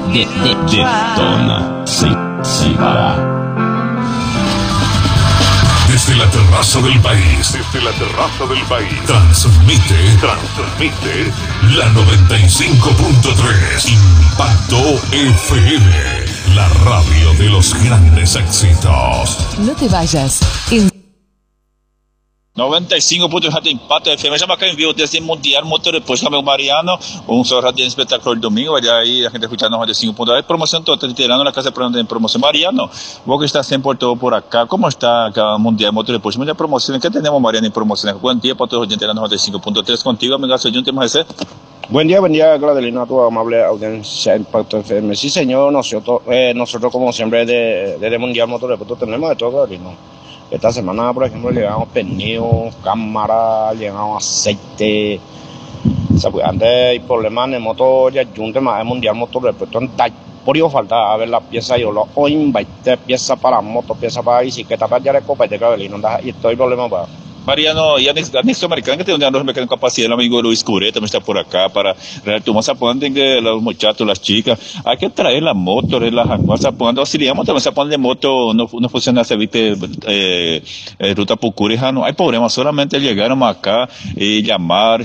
Detona sin parar. Desde la terraza del país, transmite la 95.3 Impacto FM, la radio de los grandes éxitos. No te vayas. 95.7 Impacto FM, já acá em vivo desse Mundial Motor depois com o meu Mariano, só radiante espetacular de domingo, olha aí, a gente escuchando no Radio 5.8, promoção toda, tirando na casa para promoção. Mariano, vos que está sempre por acá, como está acá Mundial Motor depois? Muita promoção, ¿qué tenemos Mariano en promociones? Buen día para todos los oyentes de la 95.3, contigo, amiga, soy yo, ¿te más ese? Buen día, Claudelino, a tu amable audiencia Impacto FM. Sí, señor, nosotros como siempre desde Mundial Motor Deportes tenemos de todo, Claudelino. Esta semana, por ejemplo, llegamos pernil, cámara, llegamos aceite. O sea, pues antes hay problemas en el motor, ya junte más el Mundial Motor Deportes. Por ello falta a ver la pieza, yo lo hoy invité pieza para moto, pieza para bicicleta, para ya copa de Claudelino, y estoy problema para. Mariano, y anexo americano que tiene un mecánico capacidad, el amigo Luis Curé también está por acá para retomar zaponen que los muchachos, las chicas, hay que traer la moto, la jaguar, zaponen, auxiliamos también zaponen de moto, no funciona ese viste, ruta Pucuri, no hay problema, solamente llegaron acá y llamar,